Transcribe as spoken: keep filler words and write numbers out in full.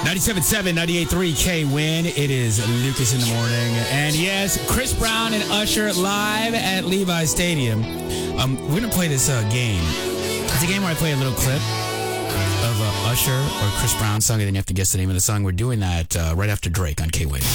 ninety-seven point seven, ninety-eight point three K-Win. It is Lucas in the morning. And yes, Chris Brown and Usher live at Levi's Stadium. Um, we're going to play this uh, game. It's a game where I play a little clip of uh, Usher or Chris Brown song, and then you have to guess the name of the song. We're doing that uh, right after Drake on K-Win.